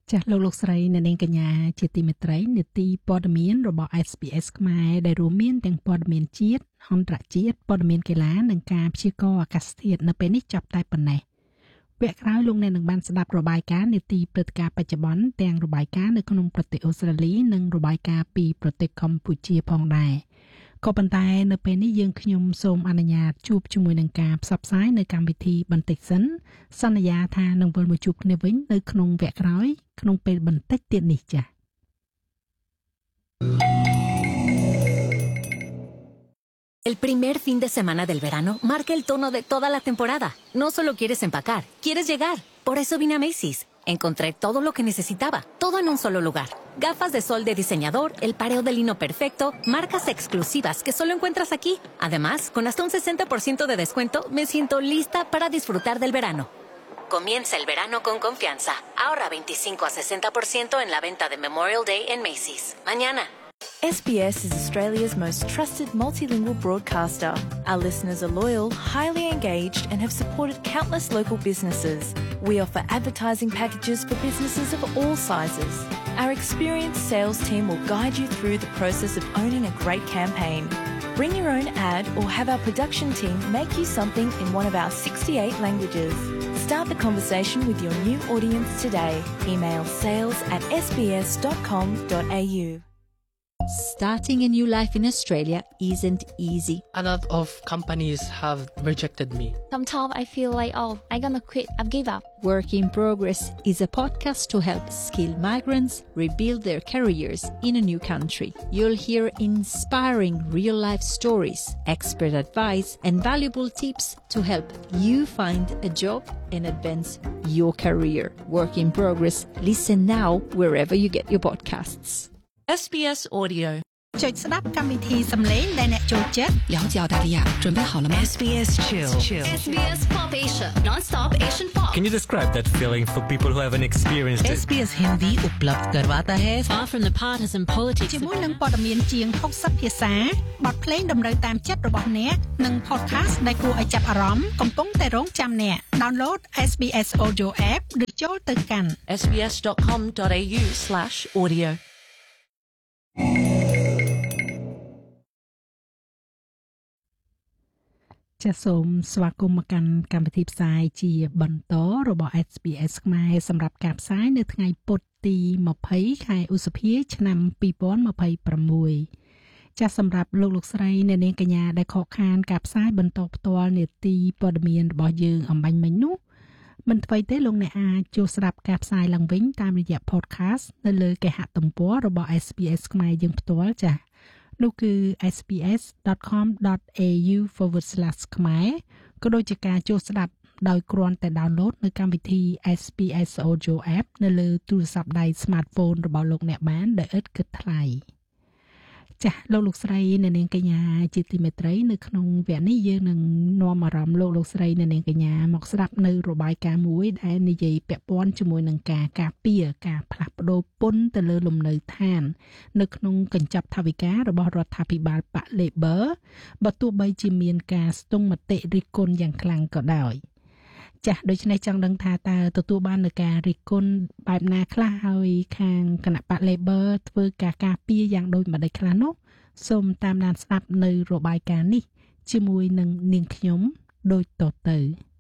ចាស់លោកស្រីអ្នកនាងកញ្ញាជាទីមេត្រីនេតិព័ត៌មានរបស់ SBS ខ្មែរដែលរួមមានទាំងព័ត៌មានជាតិអន្តរជាតិព័ត៌មានកីឡានិងការព្យាករណ៍អាកាសធាតុនៅពេលនេះចាប់តែប៉ុណ្ណេះវគ្គក្រោយលោកអ្នកនឹងបានស្ដាប់របាយការណ៍នេតិព្រឹត្តិការណ៍បច្ចុប្បន្នទាំងរបាយការណ៍នៅក្នុងប្រទេសអូស្ត្រាលីនិងរបាយការណ៍ពីប្រទេសកម្ពុជាផងដែរក៏ប៉ុន្តែនៅពេលនេះយើងខ្ញុំសូមអនុញ្ញាតជួបជាមួយនឹងការផ្សព្វផ្សាយនៅកម្មវិធីបន្តិចសិនសន្យាថានឹងវិលមកជួបគ្នាវិញនៅក្នុងវគ្គក្រោយក្នុងពេលបន្តិចទៀតនេះចា៎ El primer fin de semana del verano marca el tono de toda la temporada. No solo quieres empacar, quieres llegar. Por eso vine a Macy's. Encontré todo lo que necesitaba, todo en un solo lugar. Gafas de sol de diseñador, el pareo de lino perfecto, marcas exclusivas que solo encuentras aquí. Además, con hasta un 60% de descuento, me siento lista para disfrutar del verano. Comienza el verano con confianza. Ahorra 25 a 60% en la venta de Memorial Day en Macy's. Mañana. SBS is Australia's most trusted multilingual broadcaster. Our listeners are loyal, highly engaged, and have supported countless local businesses. We offer advertising packages for businesses of all sizes. Our experienced sales team will guide you through the process of owning a great campaign. Bring your own ad or have our production team make you something in one of our 68 languages. Start the conversation with your new audience today. Email sales@sbs.com.au. Starting a new life in Australia isn't easy. A lot of companies have rejected me. Sometimes I feel like, I'm gonna quit, I've give up. Work in Progress is a podcast to help skilled migrants rebuild their careers in a new country. You'll hear inspiring real-life stories, expert advice, and valuable tips to help you find a job and advance your career. Work in Progress. Listen now wherever you get your podcasts. SBS Audio ចុចស្ដាប់កម្មវិធីសំឡេងដែលអ្នកចូលចិត្ត了解澳大利亚准备好了吗 SBS Chill SBS Pop Asia Non-stop Asian Pop Can you describe that feeling for people who haven't experienced it SBS Hindi उपलब्ध करवाता है Far from the partisan politics ជាមួយនឹងព័ត៌មានជាង60ភាសាបទភ្លេងតម្រូវតាមចិត្តរបស់អ្នកនិង podcast ដែលគួរឲ្យចាប់អារម្មណ៍កំពុងតែរងចាំអ្នក Download SBS Audio App ឬចូលទៅកាន់ sbs.com.au/audio ចាសសូមស្វាគមន៍មកកាន់កម្មវិធីផ្សាយជាបន្តរបស់ SBS ខ្មែរសម្រាប់ការផ្សាយនៅថ្ងៃពុធទី20ខែឧសភាឆ្នាំ2026ចាសសម្រាប់លោកស្រីអ្នកនាងកញ្ញាដែលខកខានការផ្សាយបន្តផ្ទាល់នាទីព័ត៌មានរបស់យើងអំបញ្ញមិញនោះមិនអ្វីទេលោកអ្នកអាចចូលស្ដាប់ការផ្សាយឡើងវិញតាមរយៈ podcast នៅលើគេហទំព័ររបស់ SBS ខ្មែរយើងផ្ទាល់ចាសនោះគឺ sbs.com.au/ ខ្មែរក៏ដូចជាការចូលស្ដាប់ដោយគ្រាន់តែ download នៅកម្មវិធី SBS Audio App នៅលើទូរស័ព្ទដៃ smartphone របស់លោកអ្នកបានដែលឥតគិតថ្លៃចាស់លោកស្រីអ្នកនាងកញ្ញាជាទីមេត្រីនៅក្នុងវគ្គនេះយើងនឹងនាំអារម្មណ៍លោកស្រីអ្នកនាងកញ្ញាមកស្ដាប់នៅរបាយការណ៍មួយដែលនិយាយពាក់ព័ន្ធជាមួយនឹងការការពារការផ្លាស់ប្ដូរពន្ធទៅលើលំនៅឋាននៅក្នុងកញ្ចប់ថវិការបស់រដ្ឋាភិបាលបក Labor បើទោះបីជាមានការស្ទង់មតិរិះគន់យ៉ាងខ្លាំងក៏ដោយចាស់ដូច្នេះចង់ដឹងថាតើទទួលបាននឹងការរិះគន់បែបណាខ្លះហើយខាងគណៈបក Labor ធ្វើការការពារយ៉ាងដូចម្តេចខ្លះនោះសូមតាមដានស្ដាប់នៅរបាយការណ៍នេះជាមួយនឹងនាងខ្ញុំដូចតទៅ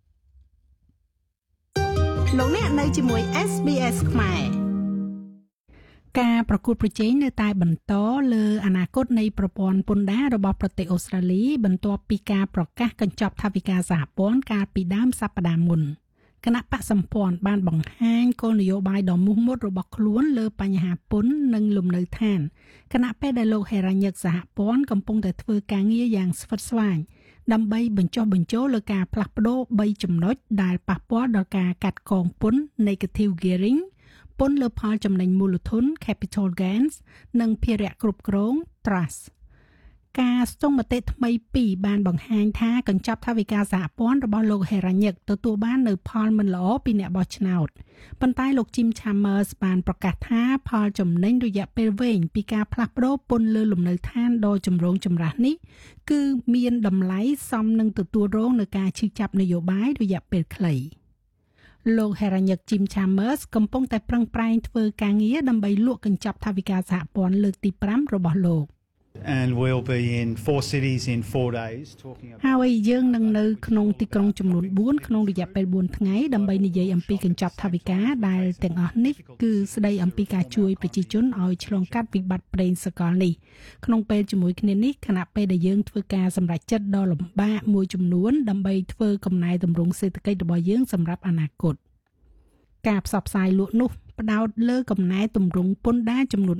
លោកអ្នកនៅជាមួយ SBS ខ្មែរការប្រកួតប្រជែងនៅតែបន្តលើអនាគតនៃប្រព័ន្ធពន្ធដាររបស់ប្រទេសអូស្ត្រាលីបន្ទាប់ពីការប្រកាសកញ្ចប់ថវិកាសហព័ន្ធកាលពីដើមសប្តាហ៍មុនគណៈបកសម្ព័ន្ធបានបង្ហាញគោលនយោបាយដ៏មោះមុតរបស់ខ្លួនលើបញ្ហាពន្ធនិងលំនៅឋានគណៈពេលដែលលោកហេរ៉ាញឹកសហព័ន្ធកំពុងតែធ្វើការងារយ៉ាងស្វិតស្វាញដើម្បីបញ្ចុះបញ្ចូលលើការផ្លាស់ប្ដូរ3ចំណុចដែលប៉ះពាល់ដល់ការកាត់កងពន្ធ negative gearing ពន្ធលើផលចំណេញមូលធន capital gains និងភារៈគ្រប់គ្រង trust ការស្ទង់មតិថ្មីពីរបានបង្ហាញថាកញ្ចប់ថវិកាសហព័ន្ធរបស់លោកហេរ៉ាញឹកទទួលបាននូវផលមិនល្អពីអ្នកបោះឆ្នោតប៉ុន្តែលោក Jim Chalmers បានប្រកាសថាផលចំណេញរយៈពេលវែងពីការផ្លាស់ប្ដូរពន្ធលើលំនៅឋានដ៏ចម្រូងចម្រាសនេះគឺមានតម្លៃសមនឹងទទួលរងនឹងការឈឺចាប់នយោបាយរយៈពេលខ្លីលោកហេរ៉ាញឹក Jim Chalmers កំពុងតែប្រឹងប្រែងធ្វើការងារដើម្បីលក់កញ្ចប់ថវិកាសហព័ន្ធលើកទី5របស់លោក And we'll be in 4 cities in 4 days talking about ហើយយើងនឹងនៅក្នុងទីក្រុងចំនួន4ក្នុងរយៈពេល4ថ្ងៃដើម្បីនិយាយអំពីកញ្ចប់ថវិកាដែលទាំងអស់នេះគឺស្ដីអំពីការជួយប្រជាជនឲ្យឆ្លងកាត់វិបត្តិប្រេងសកលនេះក្នុងពេលជាមួយគ្នានេះខណៈពេលដែលយើងធ្វើការសម្រេចចិត្តដ៏លំបាកមួយចំនួនដើម្បីធ្វើកំណែទម្រង់សេដ្ឋកិច្ចរបស់យើងសម្រាប់អនាគតការផ្សព្វផ្សាយលក់នោះផ្ដោតលើកំណែទម្រង់ពន្ធដារចំនួន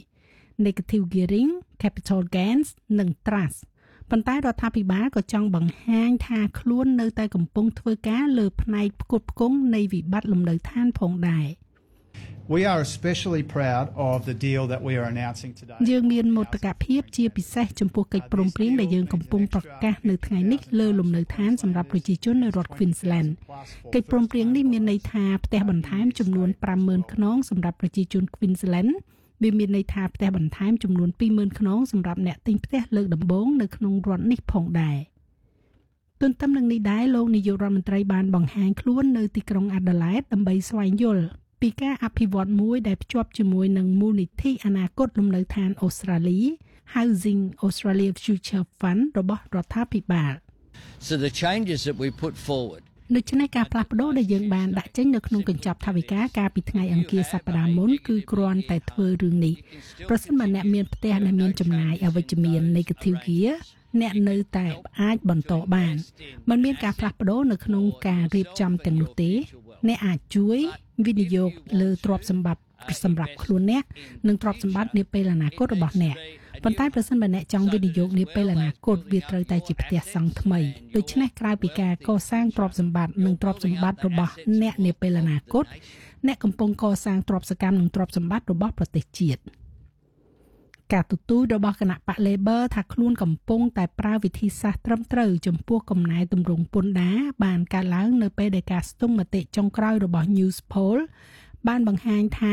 3 negative gearing capital gains និង trust ប៉ុន្តែរដ្ឋាភិបាលក៏ចង់បង្ហាញថាខ្លួននៅតែកំពុងធ្វើការលើផ្នែកផ្គត់ផ្គង់នៃវិបត្តិលំនៅឋានផងដែរ We are especially proud of the deal that we are announcing today. យើងមានមោទកភាពជាពិសេសចំពោះកិច្ចព្រមព្រៀងដែលយើងកំពុងប្រកាសនៅថ្ងៃនេះលើលំនៅឋានសម្រាប់ប្រជាជននៅរដ្ឋ Queensland កិច្ចព្រមព្រៀងនេះមានន័យថាផ្ទះបន្ថែមចំនួន 50,000 ខ្នងសម្រាប់ប្រជាជន Queensland វាមានន័យថាផ្ទះបន្ថែមចំនួន 20,000 ខ្នងសម្រាប់អ្នកទិញផ្ទះលើកដំបូងនៅក្នុងរដ្ឋនេះផងដែរទន្ទឹមនឹងនេះដែរលោកនាយករដ្ឋមន្ត្រីបានបង្ហាញខ្លួននៅទីក្រុង Adelaide ដើម្បីស្វែងយល់ពីការអភិវឌ្ឍមួយដែលភ្ជាប់ជាមួយនឹងមូលនិធិអនាគតលំនៅឋានអូស្ត្រាលី Housing Australia Future Fund របស់រដ្ឋាភិបាល So the changes that we put forward ដូច្នេះការផ្លាស់ប្ដូរដែលយើងបានដាក់ចេញនៅក្នុងកញ្ចប់ថវិកាកាលពីថ្ងៃអង្គារសប្តាហ៍មុនគឺគ្រាន់តែធ្វើរឿងនេះប្រសិនបើអ្នកមានផ្ទះដែលមានចំណាយអវិជ្ជមាន negative gear អ្នកនៅតែអាចបន្តបានមិនមានការផ្លាស់ប្ដូរនៅក្នុងការរៀបចំទាំងនោះទេអ្នកអាចជួយវិនិយោគលើទ្រព្យសម្បត្តិសម្រាប់ខ្លួនអ្នកនិងទ្រព្យសម្បត្តិនាពេលអនាគតរបស់អ្នកប៉ុន្តែប្រសិនបើអ្នកចង់វិនិយោគនាពេលអនាគតវាត្រូវតែជាផ្ទះសង់ថ្មីដូច្នេះក្រៅពីការកសាងទ្រព្យសម្បត្តិនិងទ្រព្យសម្បត្តិរបស់អ្នកនាពេលអនាគតអ្នកកំពុងកសាងទ្រព្យសកម្មនិងទ្រព្យសម្បត្តិរបស់ប្រទេសជាតិការទទូចរបស់គណៈបក Labor ថាខ្លួនកំពុងតែប្រើវិធីសាស្ត្រត្រឹមត្រូវចំពោះកំណែទម្រង់ពន្ធដារបានកើតឡើងនៅពេលដែលការស្ទង់មតិចុងក្រោយរបស់ News Poll បានបង្ហាញថា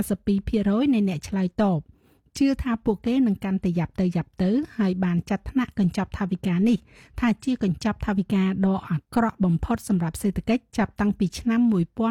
52% នៃអ្នកឆ្លើយតបជឿថាពួកគេនឹងកាន់តែយ៉ាប់ទៅហើយបានចាត់ថ្នាក់កញ្ចប់ថវិកានេះថាជាកញ្ចប់ថវិកាដ៏អាក្រក់បំផុតសម្រាប់សេដ្ឋកិច្ចចាប់តាំងពីឆ្នាំ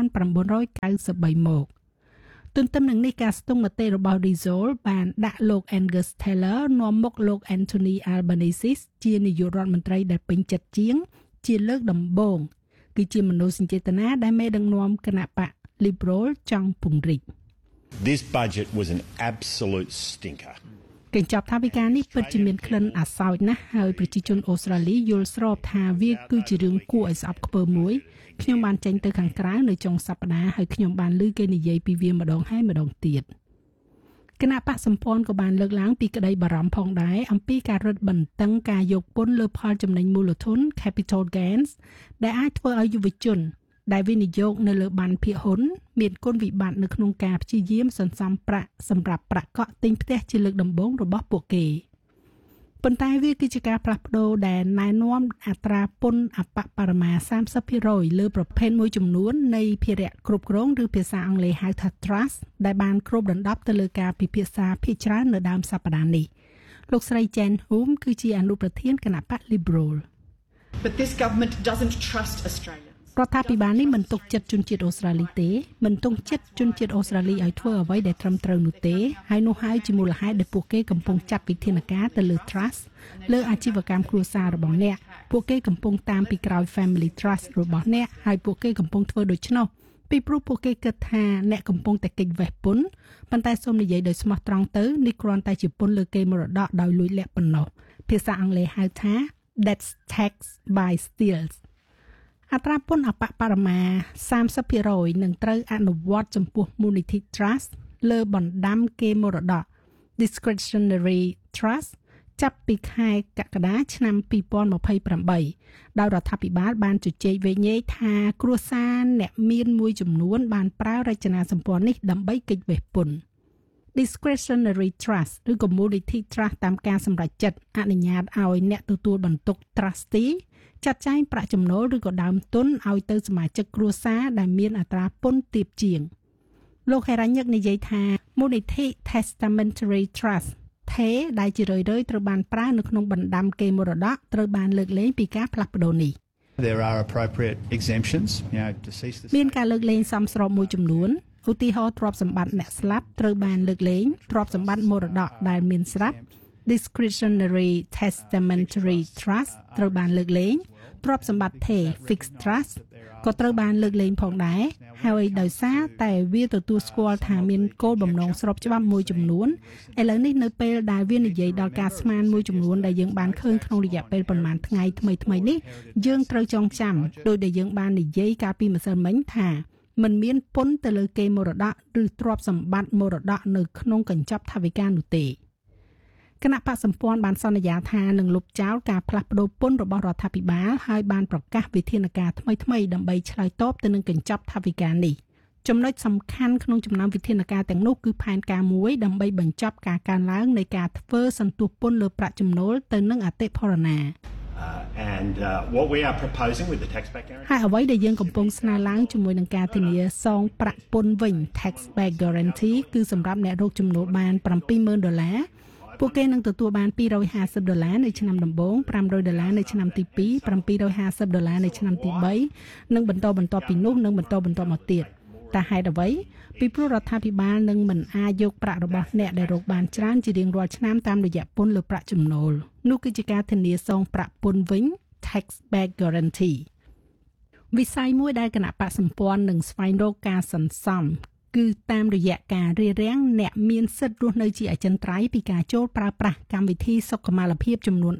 1993មកទន្ទឹមនឹងនេះការស្ទង់មតិរបស់ Result បានដាក់លោក Angus Taylor នាំមុខលោក Anthony Albanese ជានាយករដ្ឋមន្ត្រីដែលពេញចិត្តជាងជាលើកដំបូងគឺជាមនោសញ្ចេតនាដែលមេដឹកនាំគណៈបក Liberal ចង់ពង្រីក This budget was an absolute stinker. កញ្ចប់ថវិកានេះពិតជាមានក្លិនអាសោចណាស់ហើយប្រជាជនអូស្ត្រាលីយល់ស្របថាវាគឺជារឿងគួរឲ្យស្អប់ខ្ពើមមួយខ្ញុំបានចេញទៅខាងក្រៅនៅចុងសប្តាហ៍ហើយខ្ញុំបានឮគេនិយាយពីវាម្ដងហើយម្ដងទៀតគណៈបកសម្ព័ន្ធក៏បានលើកឡើងពីក្តីបារម្ភផងដែរអំពីការរឹតបន្តឹងការយកពន្ធលើផលចំណេញមូលធន capital gains ដែលអាចធ្វើឲ្យយុវជនដែលវិនិយោគនៅលើបណ្ណភាគហ៊ុនមានគុណវិបត្តិនៅក្នុងការព្យាយាមសន្សំប្រាក់សម្រាប់ប្រាក់កក់ទិញផ្ទះជាលើកដំបូងរបស់ពួកគេប៉ុន្តែវាគឺជាការផ្លាស់ប្ដូរដែលណែនាំអត្រាពន្ធអបបរមា 30% លើប្រភេទមួយចំនួននៃភារៈគ្រប់គ្រងឬភាសាអង់គ្លេសហៅថា trust ដែលបានគ្របដណ្ដប់ទៅលើការពិភាក្សាភាគច្រើននៅដើមសប្តាហ៍នេះលោកស្រី Jen Hume គឺជាអនុប្រធានគណៈបក Liberal But this government doesn't trust Australia រដ្ឋាភិបាលនេះមិនទុកចិត្តជនជាតិអូស្ត្រាលីទេមិនទុកចិត្តជនជាតិអូស្ត្រាលីឲ្យធ្វើអ្វីដែលត្រឹមត្រូវនោះទេហើយនោះហើយជាមូលហេតុដែលពួកគេកំពុងចាត់វិធានការទៅលើ trust លើអាជីវកម្មគ្រួសាររបស់អ្នកពួកគេកំពុងតាមពីក្រោយ family trust របស់អ្នកហើយពួកគេកំពុងធ្វើដូច្នោះពីព្រោះពួកគេគិតថាអ្នកកំពុងតែគេចវេះពន្ធប៉ុន្តែសូមនិយាយដោយស្មោះត្រង់ទៅនេះគ្រាន់តែជាពន្ធលើគេមរតកដោយលួចលាក់ប៉ុណ្ណោះភាសាអង់គ្លេសហៅថា that's tax by stealsអត្រាពន្ធអបបរមា 30% នឹងត្រូវអនុវត្តចំពោះមូលនិធិ Trust លើបណ្ដាំគេមរតក Discretionary Trust ចាប់ពីខែកក្កដាឆ្នាំ2028ដោយរដ្ឋាភិបាលបានជជែកវែងញែកថាគ្រួសារអ្នកមានមួយចំនួនបានប្រើរចនាសម្ព័ន្ធនេះដើម្បីគេចវេះពន្ធ Discretionary Trust ឬក៏មូលនិធិ Trust តាមការសម្រេចចិត្តអនុញ្ញាតឲ្យអ្នកទទួលបន្ទុក Trusteeចាត់ចែងប្រាក់ចំណូលឬក៏ដើមទុនឲ្យទៅសមាជិកគ្រួសារដែលមានអត្រាពន្ធទាបជាងលោកហេរ៉ាញឹកនិយាយថាមូលនិធិ Testamentary Trust ដែលជារឿយៗត្រូវបានប្រើនៅក្នុងបណ្ដាំគេមរតកត្រូវបានលើកលែងពីការផ្លាស់ប្ដូរនេះ There are appropriate exemptions, deceased. មានការលើកលែងសមស្របមួយចំនួនឧទាហរណ៍ទ្រព្យសម្បត្តិអ្នកស្លាប់ត្រូវបានលើកលែងទ្រព្យសម្បត្តិមរតកដែលមានស្រាប់ discretionary testamentary trust ត្រូវបានលើកលែងទ្រព្យសម្បត្តិថេរ fixed trust ក៏ត្រូវបានលើកលែងផងដែរហើយដោយសារតែវាទទួលស្គាល់ថាមានគោលបំណងស្របច្បាប់មួយចំនួនឥឡូវនេះនៅពេលដែលវានិយាយដល់ការស្មានមួយចំនួនដែលយើងបានឃើញក្នុងរយៈពេលប្រហែលថ្ងៃថ្មីៗនេះយើងត្រូវចងចាំដោយដែលយើងបាននិយាយកាលពីម្សិលមិញថាมันមានពន្ធទៅលើកេរមរតកឬទ្រព្យសម្បត្តិមរតកនៅក្នុងកញ្ចប់ថវិកានោះទេគណៈបក្សសម្ព័ន្ធបានសន្យាថានឹងលុបចោលការផ្លាស់ប្តូរពន្ធរបស់រដ្ឋាភិបាលហើយបានប្រកាសវិធានការថ្មីៗដើម្បីឆ្លើយតបទៅនឹងកញ្ចប់ថវិកានេះចំណុចសំខាន់ក្នុងចំណោមវិធានការទាំងនោះគឺផែនការមួយដើម្បីបញ្ចប់ការកើនឡើងនៃការធ្វើសន្ទុះពន្ធលើប្រាក់ចំណូលទៅនឹងអតិផរណា And what we are proposing with the tax back guarantee ហើយអ្វីដែលយើងកំពុងស្នើឡើងជាមួយនឹងការធានាសងប្រាក់ពន្ធវិញ tax back guarantee គឺសម្រាប់អ្នករកចំណូលបាន$70,000ពួកគេនឹងទទួលបាន$250នៅឆ្នាំដំបូង$500នៅឆ្នាំទី2$750នៅឆ្នាំទី3និងបន្តពីនោះនឹងបន្តមកទៀតតែហេតុអ្វីពីព្រោះរដ្ឋាភិបាលនឹងមិនអាចយកប្រាក់របស់អ្នកដែលរកបានច្រើនជារៀងរាល់ឆ្នាំតាមរយៈពន្ធលើប្រាក់ចំណូលនោះគឺជាការធានាសងប្រាក់ពន្ធវិញ tax back guarantee វិស័យមួយដែលគណៈបក្សសម្ព័ន្ធនឹងស្វែងរកការសន្សំគឺតាមរយៈការរារាំងអ្នកមានសិទ្ធិរស់នៅជាអចិន្ត្រៃយ៍ពីការចូលប្រើប្រាស់កម្មវិធីសុខុមាលភាពចំនួន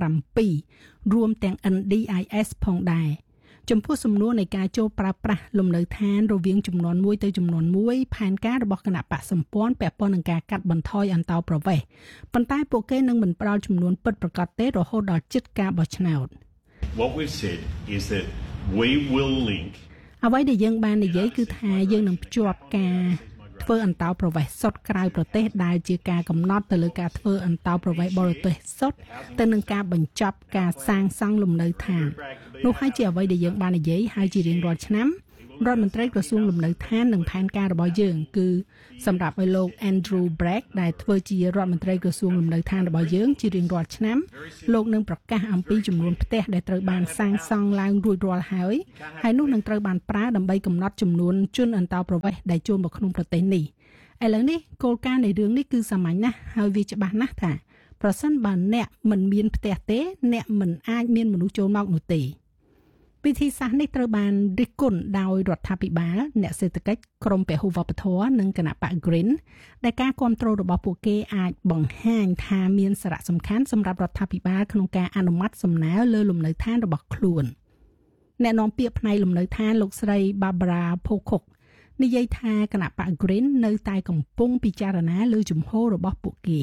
17រួមទាំង NDIS ផងដែរចំពោះសំណួរនៃការចូលប្រើប្រាស់លំនៅឋានរវាងចំនួន1ទៅចំនួន1ផែនការរបស់គណៈបក្សសម្ព័ន្ធពាក់ព័ន្ធនឹងការកាត់បន្ថយអន្តោប្រវេសន៍ប៉ុន្តែពួកគេនឹងមិនផ្ដល់ចំនួនពិតប្រាកដទេរហូតដល់ជិតការបោះឆ្នោត What we've said is that we will link អ្វីដែលយើងបាននិយាយគឺថាយើងនឹងភ្ជាប់ការធ្វើអន្តោប្រវេសន៍សុទ្ធក្រៅប្រទេសដែលជាការកំណត់ទៅលើការធ្វើអន្តោប្រវេសន៍បរទេសសុទ្ធទៅនឹងការបញ្ចប់ការសាងសង់លំនៅឋាននោះហើយជាអ្វីដែលយើងបាននិយាយហើយជារៀងរាល់ឆ្នាំរដ្ឋមន្ត្រីក្រសួងលំនៅឋាននិងផែនការរបស់យើងគឺសម្រាប់ឲ្យលោក Andrew Bragg ដែលធ្វើជារដ្ឋមន្ត្រីក្រសួងលំនៅឋានរបស់យើងជារៀងរាល់ឆ្នាំលោកនឹងប្រកាសអំពីចំនួនផ្ទះដែលត្រូវបានសាងសង់ឡើងរួចរាល់ហើយនោះនឹងត្រូវបានប្រើដើម្បីកំណត់ចំនួនជនអន្តោប្រវេសន៍ដែលចូលមកក្នុងប្រទេសនេះឥឡូវនេះគោលការណ៍នៃរឿងនេះគឺសាមញ្ញណាស់ហើយវាច្បាស់ណាស់ថាប្រសិនបើអ្នកមិនមានផ្ទះទេអ្នកមិនអាចមានមនុស្សចូលមកនោះទេវិធីសាស្ត្រនេះត្រូវបានរិះគន់ដោយរដ្ឋាភិបាលអ្នកសេដ្ឋកិច្ចក្រមពហុវប្បធម៌និងគណៈបក Green ដែលការគ្រប់គ្រងរបស់ពួកគេអាចបង្ហាញថាមានសារៈសំខាន់សម្រាប់រដ្ឋាភិបាលក្នុងការអនុម័តសំណើលើលំនៅឋានរបស់ខ្លួនអ្នកនាំពាក្យផ្នែកលំនៅឋានលោកស្រី Barbara Pocock និយាយថាគណៈបក Green នៅតែកំពុងពិចារណាលើជំហររបស់ពួកគេ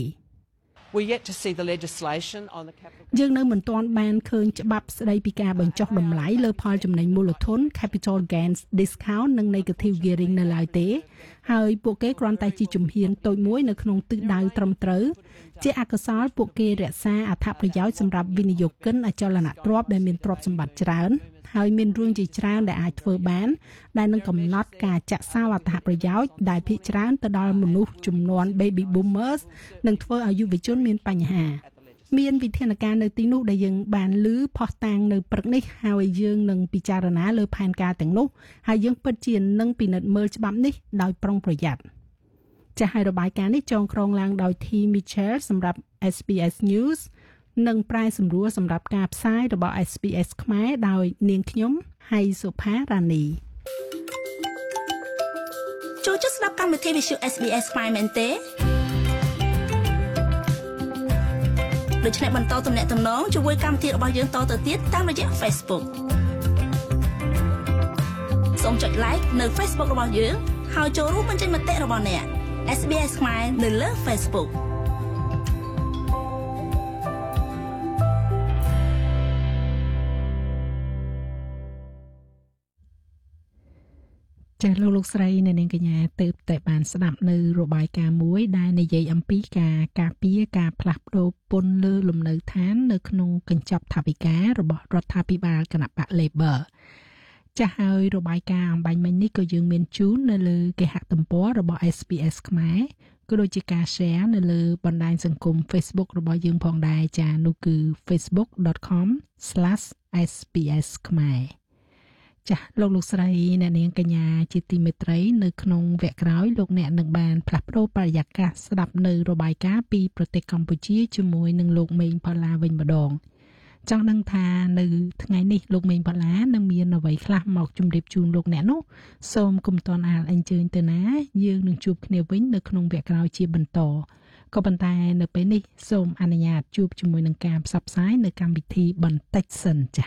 យើងនៅមិនទាន់បានឃើញច្បាប់ស្តីពីការបញ្ចុះតម្លៃលើផលចំណេញមូលធន capital gains discount និង negative gearing នៅឡើយទេហើយពួកគេគ្រាន់តែជាជំហានតូចមួយនៅក្នុងទិសដៅត្រឹមត្រូវជាអកុសលពួកគេរក្សាអត្ថប្រយោជន៍សម្រាប់វិនិយោគិនអចលនទ្រព្យដែលមានទ្រព្យសម្បត្តិច្រើនហើយមានរឿងជាច្រើនដែលអាចធ្វើបានដែលនឹងកំណត់ការចាក់សោអត្ថប្រយោជន៍ដែលភាគច្រើនទៅដល់មនុស្សជំនាន់ baby boomers និងធ្វើឲ្យយុវជនមានបញ្ហាមានវិធានការនៅទីនោះដែលយើងបានឮផុសតាងនៅព្រឹកនេះហើយយើងនឹងពិចារណាលើផែនការទាំងនោះហើយយើងពិតជានឹងពិនិត្យមើលច្បាប់នេះដោយប្រុងប្រយ័ត្នចាស់ហើយរបាយការណ៍នេះចងក្រងឡើងដោយ T Mitchell សម្រាប់ SBS News និងប្រែសម្រួលសម្រាប់ការផ្សាយរបស់ SBS ខ្មែរដោយនាងខ្ញុំហៃសុផារ៉ានីចូលចិត្តស្ដាប់កម្មវិធី Visual SBS ខ្មែរមែនទេដូច្នេះបន្តទំនាក់ទំនងជាមួយកម្មវិធីរបស់យើងតទៅទៀតតាមរយៈ Facebook សូមចុច like នៅ Facebook របស់យើងហើយចូលរួមបញ្ចេញមតិរបស់អ្នក SBS ខ្មែរនៅលើ Facebook ចាស់លោកស្រីអ្នកនាងកញ្ញាទើបតែបានស្ដាប់នៅរបាយការណ៍មួយដែលនិយាយអំពីការការពារការផ្លាស់ប្ដូរពន្ធលើលំនៅឋាននៅក្នុងកញ្ចប់ថវិការបស់រដ្ឋាភិបាលគណៈបក Labor ចាស់ហើយរបាយការណ៍អំបញ្ញមិញនេះក៏យើងមានជូននៅលើគេហទំព័ររបស់ SBS ខ្មែរក៏ដូចជាការ share នៅលើបណ្ដាញសង្គម Facebook របស់យើងផងដែរចានោះគឺ facebook.com/ SBS ខ្មែរចាស់លោកស្រីអ្នកនាងកញ្ញាជាទីមេត្រីនៅក្នុងវគ្គក្រោយលោកអ្នកនឹងបានផ្លាស់ប្ដូរបរិយាកាសស្ដាប់នៅរបាយការណ៍ពីប្រទេសកម្ពុជាជាមួយនឹងលោកមេងផល្លាវិញម្ដងចង់ដឹងថានៅថ្ងៃនេះលោកមេងផល្លានឹងមានអ្វីខ្លះមកជម្រាបជូនលោកអ្នកនោះសូមកុំទាន់អាលអញ្ជើញទៅណាយើងនឹងជួបគ្នាវិញនៅក្នុងវគ្គក្រោយជាបន្តក៏ប៉ុន្តែនៅពេលនេះសូមអនុញ្ញាតជួបជាមួយនឹងការផ្សព្វផ្សាយនៅកម្មវិធីបន្តិចសិនចា៎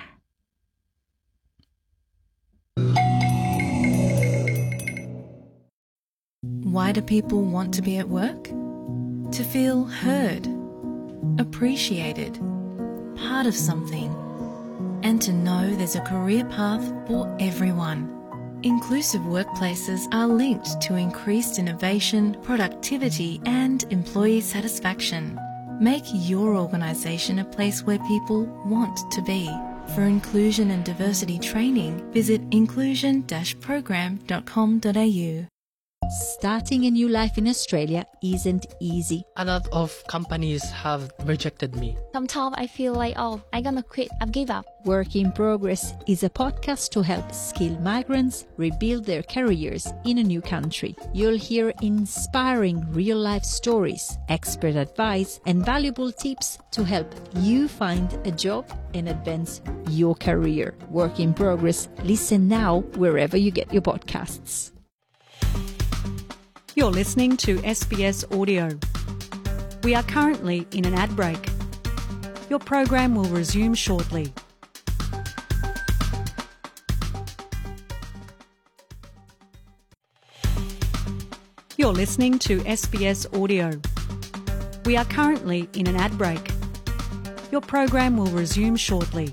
Why do people want to be at work? To feel heard, appreciated, part of something, and to know there's a career path for everyone. Inclusive workplaces are linked to increased innovation, productivity, and employee satisfaction. Make your organisation a place where people want to be. For inclusion and diversity training, visit inclusion-program.com.au. Starting a new life in Australia isn't easy. A lot of companies have rejected me. Sometimes I feel like, I'm gonna quit, I've give up. Work in Progress is a podcast to help skilled migrants rebuild their careers in a new country. You'll hear inspiring real-life stories, expert advice, and valuable tips to help you find a job and advance your career. Work in Progress. Listen now wherever you get your podcasts. You're listening to SBS Audio. We are currently in an ad break. Your program will resume shortly. You're listening to SBS Audio. We are currently in an ad break. Your program will resume shortly.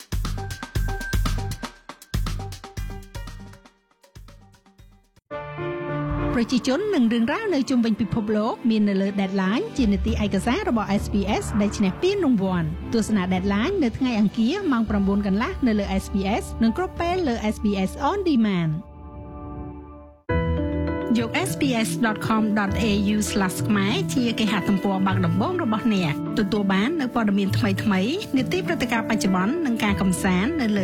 ប្រជាជននឹងរឿងរ៉ាវនៅជុំវិញពិភពលោកមាននៅលើ Deadline ជានីតិឯកសាររបស់ SBS ដែលឈ្នះពានរង្វាន់ទស្សនា Deadline នៅថ្ងៃអង្គារម៉ោង 9:00 កន្លះនៅលើ SBS និងគ្រប់ពេលលើ SBS On Demand យក sbs.com.au/ ខ្មែរជាគេហទំព័របើកដំបូងរបស់អ្នកទទួលបាននូវព័ត៌មានថ្មីៗនីតិព្រឹត្តិការណ៍បច្ចុប្បន្ននិងការកម្សាន្តនៅលើ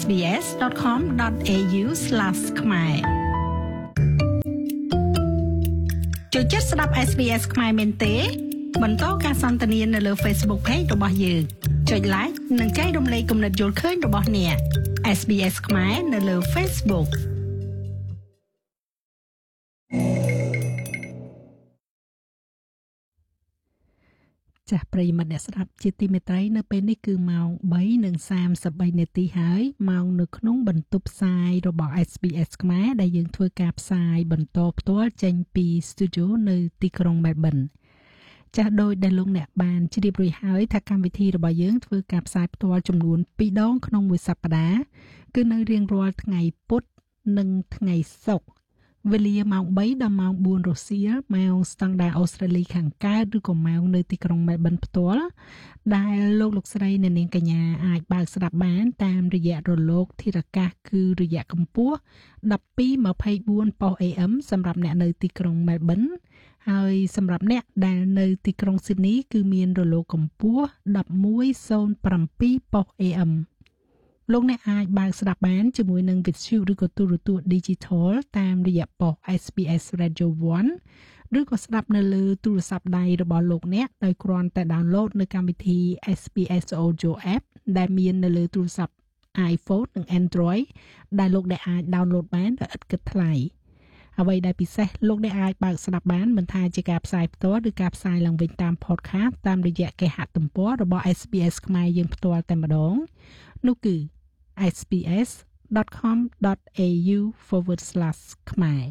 sbs.com.au/ ខ្មែរចូលចិត្តស្ដាប់ SBS ខ្មែរមែនទេបន្តការសន្ទនានៅលើ Facebook Page របស់យើងចុច Like និងចែករំលែកគំនិតយល់ឃើញរបស់អ្នក SBS ខ្មែរនៅលើ Facebookចាស់ប្រិយមិត្តអ្នកស្ដាប់ជាទីមេត្រីនៅពេលនេះគឺម៉ោង 3:33 នាទីហើយម៉ោងនៅក្នុងបន្ទប់ផ្សាយរបស់ SBS ខ្មែរដែលយើងធ្វើការផ្សាយបន្តផ្ទាល់ចេញពី Studio នៅទីក្រុង Melbourne ចាស់ដោយដែលលោកអ្នកបានជ្រាបរួចហើយថាកម្មវិធីរបស់យើងធ្វើការផ្សាយផ្ទាល់ចំនួន2ដងក្នុងមួយសប្តាហ៍គឺនៅរៀងរាល់ថ្ងៃពុធនិងថ្ងៃសុក្រវេលាម៉ោង 3 ដល់ម៉ោង 4 រសៀលម៉ោងស្តង់ដារអូស្ត្រាលីខាងកើតឬក៏ម៉ោងនៅទីក្រុង Melbourne ផ្ទាល់ដែលលោកស្រីអ្នកនាងកញ្ញាអាចបើកស្ដាប់បានតាមរយៈរលកធារកាសគឺរយៈកម្ពស់ 1224 ប៉ុស AM សម្រាប់អ្នកនៅទីក្រុង Melbourne ហើយសម្រាប់អ្នកដែលនៅទីក្រុង Sydney គឺមានរលកកម្ពស់ 1107 ប៉ុស AMលោកអ្នកអាចបើកស្ដាប់បានជាមួយនឹងវិទ្យុឬក៏ទូរទស្សន៍ Digital តាមរយៈប៉ុស SBS Radio 1 ឬក៏ស្ដាប់នៅលើទូរស័ព្ទដៃរបស់លោកអ្នកដោយគ្រាន់តែ download នៅកម្មវិធី SBS Audio App ដែលមាននៅលើទូរស័ព្ទ iPhone និង Android ដែលលោកអ្នកអាច download បានដោយឥតគិតថ្លៃអ្វីដែលពិសេសលោកអ្នកអាចបើកស្ដាប់បានមិនថាជាការផ្សាយផ្ទាល់ឬការផ្សាយឡើងវិញតាម podcast តាមរយៈគេហទំព័ររបស់ SBS ខ្មែរយើងផ្ទាល់តែម្ដងនោះគឺ sbs.com.au/ ខ្មែរ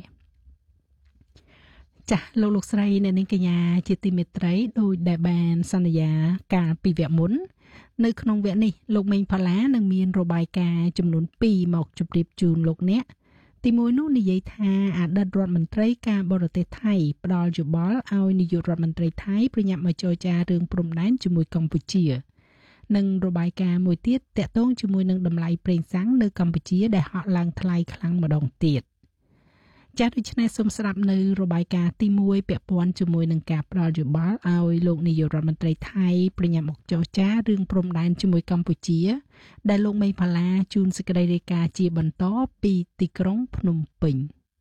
ចាស់លោកស្រីអ្នកនាងកញ្ញាជាទីមេត្រីដោយដែលបានសន្យាកាលពីវគ្គមុននៅក្នុងវគ្គនេះលោកមេងផល្លានឹងមានរបាយការណ៍ចំនួន2មកជម្រាបជូនលោកអ្នកទីមួយនោះនិយាយថាអតីតរដ្ឋមន្ត្រីការបរទេសថៃផ្ដល់យោបល់ឲ្យនាយករដ្ឋមន្ត្រីថៃប្រញាប់មកចរចារឿងព្រំដែនជាមួយកម្ពុជានិងរបាយការណ៍មួយទៀតតាក់ទងជាមួយនឹងតម្លៃប្រេងសាំងនៅកម្ពុជាដែលហក់ឡើងថ្លៃខ្លាំងម្ដងទៀតចាស់ដូច្នេះសូមស្ដាប់នៅរបាយការណ៍ទី1ពាក់ព័ន្ធជាមួយនឹងការផ្ដល់យោបល់ឲ្យលោកនាយករដ្ឋមន្ត្រីថៃប្រញាប់មកចរចារឿងព្រំដែនជាមួយកម្ពុជាដែលលោកមេងផាឡាជួនសេចក្តីរាយការណ៍ជាបន្តពីទីក្រុងភ្នំពេញ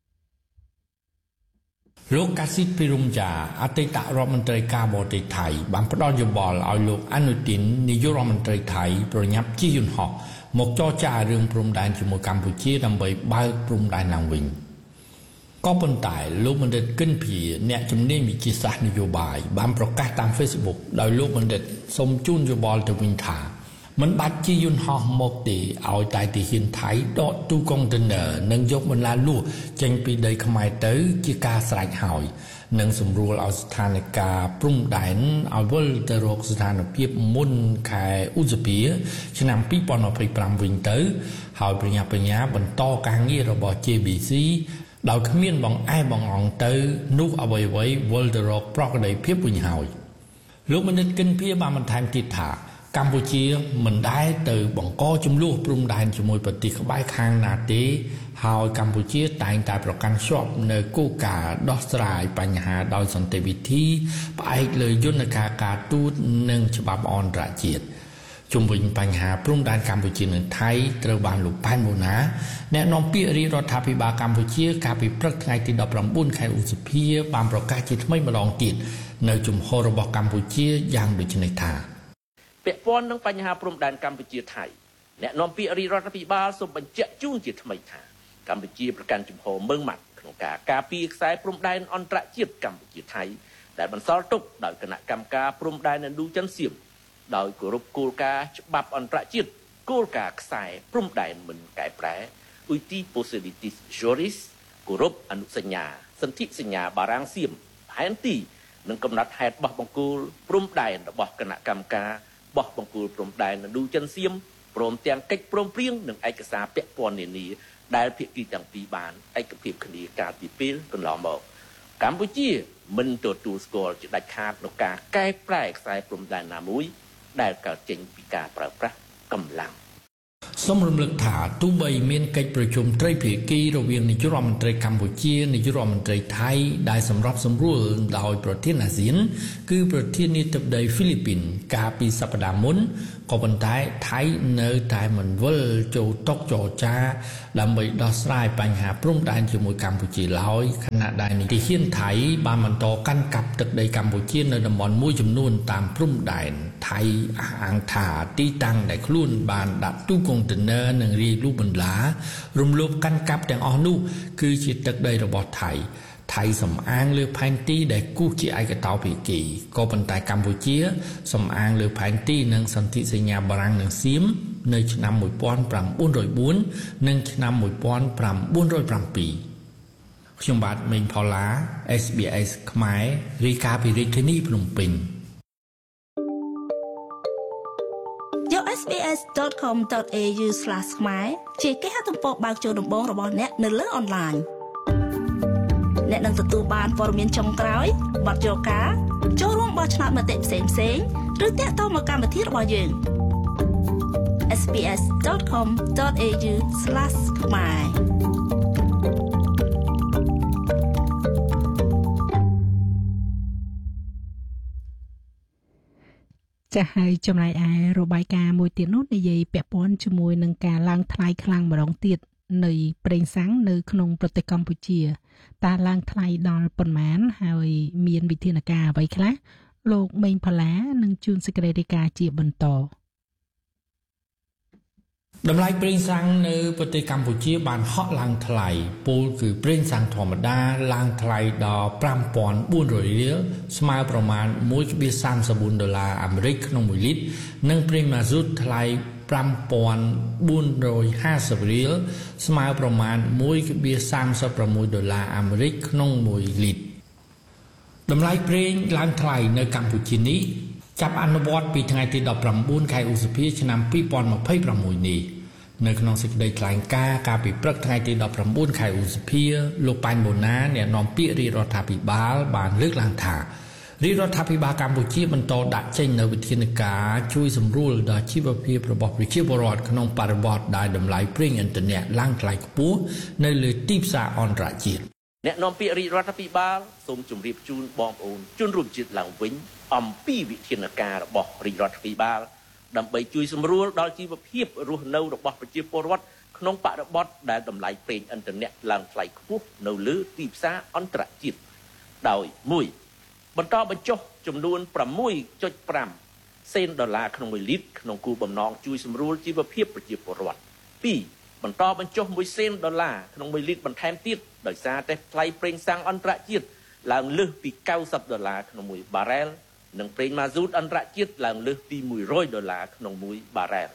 លោកកាស៊ីតពីរុំចាអតីតរដ្ឋមន្ត្រីការបរទេសថៃបានផ្ដល់យោបល់ឲ្យលោកអនុទីននាយករដ្ឋមន្ត្រីថៃប្រញាប់ជិះយន្តហោះមកចរចារឿងព្រំដែនជាមួយកម្ពុជាដើម្បីបើកព្រំដែនឡើងវិញក៏ប៉ុន្តែលោកបណ្ឌិតគិនភីអ្នកជំនាញវិទ្យាសាស្ត្រនយោបាយបានប្រកាសតាម Facebook ដោយលោកបណ្ឌិតសូមជូនយោបល់ទៅវិញថាមិនបាច់ជិះយន្តហោះមកទេឲ្យតែទីហ៊ានថៃដកទូកុងតឺន័រនិងយកបន្លាលួសចេញពីដីខ្មែរទៅជាការស្រេចហើយនិងសម្រួលឲ្យស្ថានភាពព្រំដែនឲ្យវិលទៅរកស្ថានភាពមុនខែឧសភាឆ្នាំ2025វិញទៅហើយប្រញាប់ប្រញាល់បន្តការងាររបស់ JBC ដោយគ្មានបងអែបងអង្គទៅនោះអ្វីៗវិលទៅរកប្រក្រតីភាពវិញហើយលោកមនិតគិនភៀបានបន្ថែមទៀតថាកម្ពុជាមិនដែលទៅបង្កចំនួនព្រំដែនជាមួយប្រទេសក្បែរខាងណាទេហើយកម្ពុជាតែងតែប្រកាន់ខ្ជាប់នៅគោលការណ៍ដោះស្រាយបញ្ហាដោយសន្តិវិធីផ្អែកលើយន្តការការទូតនិងច្បាប់អន្តរជាតិជុំវិញបញ្ហាព្រំដែនកម្ពុជានិងថៃត្រូវបានលោកប៉ែនបូណាអ្នកនាំពាក្យរាជរដ្ឋាភិបាលកម្ពុជាកាលពីព្រឹកថ្ងៃទី19ខែឧសភាបានប្រកាសជាថ្មីម្ដងទៀតនៅជំហររបស់កម្ពុជាយ៉ាងដូចនេះថាពាក់ព័ន្ធនឹងបញ្ហាព្រំដែនកម្ពុជាថៃអ្នកនាំពាក្យរាជរដ្ឋាភិបាលសូមបញ្ជាក់ជូនជាថ្មីថាកម្ពុជាប្រកាន់ជំហរម៉ឺងម៉ាត់ក្នុងការការពារខ្សែព្រំដែនអន្តរជាតិកម្ពុជាថៃដែលបន្សល់ទុកដោយគណៈកម្មការព្រំដែនឥណ្ឌូចិនសៀមដោយគោរពគោលការណ៍ច្បាប់អន្តរជាតិគោលការណ៍ខ្សែព្រំដែនមិនកែប្រែ Uti Possibilities Juris គោរពអនុសញ្ញាសន្ធិសញ្ញាបារាំងសៀមផែនទីនិងកំណត់ហេតុបោះបង្គោលព្រំដែនរបស់គណៈកម្មការបោះបង្គោលព្រំដែនឥណ្ឌូចិនសៀមព្រមទាំងកិច្ចព្រមព្រៀងនិងឯកសារពាក់ព័ន្ធនានាដែលភាគីទាំងពីរបានឯកភាពគ្នាកាលពីពេលកន្លងមកកម្ពុជាមិនទទួលស្គាល់ជាដាច់ខាតនូវការកែប្រែខ្សែព្រំដែនណាមួយដែលកើតចេញពីការប្រើប្រាស់កម្លាំងសូមរំលឹកថាទោះបីមានកិច្ចប្រជុំត្រីភាគីរវាងនាយករដ្ឋមន្ត្រីកម្ពុជានាយករដ្ឋមន្ត្រីថៃដែលសម្របសម្រួលដោយប្រធានអាស៊ានគឺប្រធានាធិបតីហ្វីលីពីនកាលពីសប្តាហ៍មុនក៏ប៉ុន្តែថៃនៅតែមិនវិលចូលតុចរចាដើម្បីដោះស្រាយបញ្ហាព្រំដែនជាមួយកម្ពុជាឡើយខណៈដែលទាហានថៃបានបន្តកាន់កាប់ទឹកដីកម្ពុជានៅតំបន់មួយចំនួនតាមព្រំដែនថៃអះអាងថាទីតាំងដែលខ្លួនបានដាក់ទូកុងតឺន័រនិងរាយលូបន្លារំលោភកាន់កាប់ទាំងអស់នោះគឺជាទឹកដីរបស់ថៃសំអាងលើផែនទីដែលគូសជាឯកតោភាគីក៏ប៉ុន្តែកម្ពុជាសំអាងលើផែនទីនិងសន្ធិសញ្ញាបារាំងនិងសៀមនៅឆ្នាំ1904និងឆ្នាំ1907ខ្ញុំបាទមេងផល្លា SBS ខ្មែររាយការណ៍ពីរាជធានីភ្នំពេញយក sbs.com.au/ ខ្មែរជាគេហទំព័របើកចូលដំបងរបស់អ្នកនៅលើអនឡាញអ្នកនឹងទទួលបានព័ត៌មានចុងក្រោយបទយកការចូលរួមបោះឆ្នោតមតិផ្សេងៗឬទាក់ទងមកកម្មវិធីរបស់យើង sbs.com.au/ ខ្មែរចាស់ហើយចំណែកឯរបាយការណ៍មួយទៀតនោះនិយាយពាក់ព័ន្ធជាមួយនឹងការឡើងថ្លៃខ្លាំងម្ដងទៀតនៃប្រេងសាំងនៅក្នុងប្រទេសកម្ពុជាតើឡើងថ្លៃដល់ប៉ុន្មានហើយមានវិធានការអ្វីខ្លះលោកមេងផល្លានឹងជួនសេចក្តីរាយការណ៍ជាបន្តតម្លៃប្រេងសាំងនៅប្រទេសកម្ពុជាបានហក់ឡើងថ្លៃពលគឺប្រេងសាំងធម្មតាឡើងថ្លៃដល់$5,400រៀលស្មើប្រមាណ$1.34អាមេរិកក្នុង1លីត្រនិងប្រេងម៉ាស៊ូតថ្លៃ$5,450រៀលស្មើប្រមាណ$1.36អាមេរិកក្នុង1លីត្រតម្លៃប្រេងឡើងថ្លៃនៅកម្ពុជានេះចាប់អនុវត្តពីថ្ងៃទី19ខែឧសភាឆ្នាំ2026នេះនៅក្នុងសេចក្តីថ្លែងការណ៍កាលពីព្រឹកថ្ងៃទី19ខែឧសភាលោកប៉ែនបូណាអ្នកនាំពាក្យរាជរដ្ឋាភិបាលបានលើកឡើងថារាជរដ្ឋាភិបាលកម្ពុជាបន្តដាក់ចេញនូវវិធានការជួយសម្រួលដល់ជីវភាពរបស់ប្រជាពលរដ្ឋក្នុងបរិបទដែលតម្លៃប្រេងឥន្ធនៈឡើងថ្លៃខ្ពស់នៅលើទីផ្សារអន្តរជាតិអ្នកនាំពាក្យរាជរដ្ឋាភិបាលសូមជម្រាបជូនបងប្អូនជនរួមជាតិឡើងវិញអំពីវិធានការរបស់រាជរដ្ឋាភិបាលដើម្បីជួយសម្រួលដល់ជីវភាពរស់នៅរបស់ប្រជាពលរដ្ឋក្នុងបរិបទដែលតម្លៃប្រេងឥន្ធនៈឡើងថ្លៃខ្ពស់នៅលើទីផ្សារអន្តរជាតិដោយ1បន្តបញ្ចុះចំនួន 6.5 សេនដុល្លារក្នុង1លីត្រក្នុងគោលបំណងជួយសម្រួលជីវភាពប្រជាពលរដ្ឋ2បន្តបញ្ចុះ1សេនដុល្លារក្នុង1លីត្របន្ថែមទៀតដោយសារតែថ្លៃប្រេងសាំងអន្តរជាតិឡើងលើសពី$90ក្នុង1បារ៉ែលនិងប្រេងម៉ាស៊ូតអន្តរជាតិឡើងលើសពី$100ក្នុង1បារ៉ែល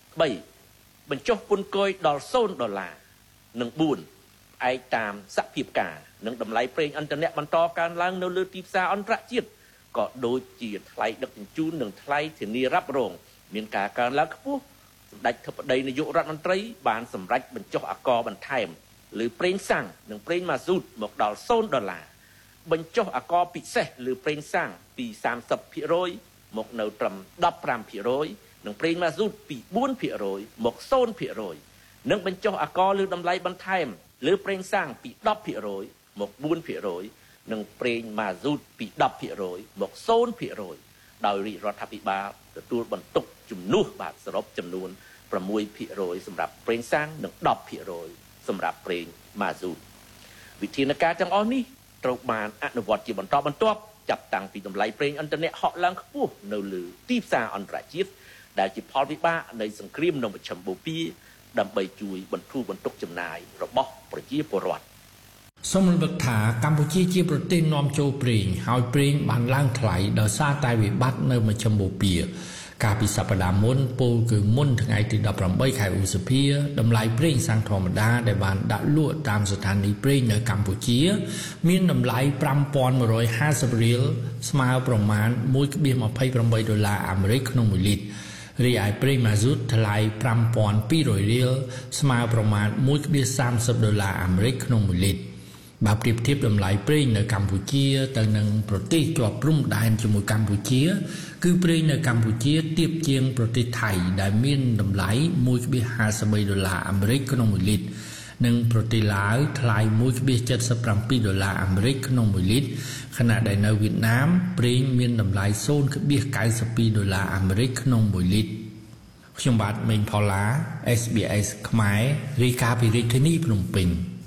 3បញ្ចុះពន្ធគយដល់$0និង4ផ្អែកតាមសភាពការនិងតម្លៃប្រេងឥន្ធនៈបន្តកើនឡើងនៅលើទីផ្សារអន្តរជាតិក៏ដូចជាថ្លៃដឹកជញ្ជូននិងថ្លៃធានារ៉ាប់រងមានការកើនឡើងខ្ពស់សម្ដេចធិបតីនាយករដ្ឋមន្ត្រីបានសម្រេចបញ្ចុះអាករបន្ថែមលើប្រេងសាំងនិងប្រេងម៉ាស៊ូតមកដល់$0បញ្ចុះអាករពិសេសលើប្រេងសាំងពី 30% មកនៅត្រឹម 15% និងប្រេងម៉ាស៊ូតពី 4% មក 0% និងបញ្ចុះអាករលើតម្លៃបន្ថែមលើប្រេងសាំងពី 10% មក 4% និងប្រេងម៉ាស៊ូតពី 10% មក 0% ដោយរាជរដ្ឋាភិបាលទទួលបន្ទុកជំនួសបាទសរុបចំនួន 6% សម្រាប់ប្រេងសាំងនិង 10% សម្រាប់ប្រេងម៉ាស៊ូតវិធានការទាំងអស់នេះត្រូវបានអនុវត្តជាបន្តបន្ទាប់ចាប់តាំងពីតម្លៃប្រេងឥន្ធនៈហក់ឡើងខ្ពស់នៅលើទីផ្សារអន្តរជាតិដែលជាផលវិបាកនៃសង្គ្រាមនៅមជ្ឈមបូព៌ាដើម្បីជួយបន្ធូរបន្ទុកចំណាយរបស់ប្រជាពលរដ្ឋសូមរំលឹកថាកម្ពុជាជាប្រទេសនាំចូលប្រេងហើយប្រេងបានឡើងថ្លៃដោយសារតែវិបត្តិនៅមជ្ឈមបូព៌ាកាលពីសប្តាហ៍មុនពលគឺមុនថ្ងៃទី18ខែឧសភាតម្លៃប្រេងសាំងធម្មតាដែលបានដាក់លក់តាមស្ថានីយ៍ប្រេងនៅកម្ពុជាមានតម្លៃ$5,150រៀលស្មើប្រមាណ$1.28អាមេរិកក្នុង1លីត្ររីឯប្រេងម៉ាស៊ូតថ្លៃ$5,200រៀលស្មើប្រមាណ$1.30អាមេរិកក្នុង1លីត្របើប្រៀបធៀបតម្លៃប្រេងនៅកម្ពុជាទៅនឹងប្រទេសជាប់ព្រំដែនជាមួយកម្ពុជាគឺប្រេងនៅកម្ពុជាទាបជាងប្រទេសថៃដែលមានតម្លៃ$1.53អាមេរិកក្នុង1លីត្រនិងប្រទេសឡាវថ្លៃ$1.77អាមេរិកក្នុង1លីត្រខណៈដែលនៅវៀតណាមប្រេងមានតម្លៃ$0.92អាមេរិកក្នុង1លីត្រខ្ញុំបាទមេងផល្លា SBS ខ្មែររាយការណ៍ពីរាជធានីភ្នំពេញ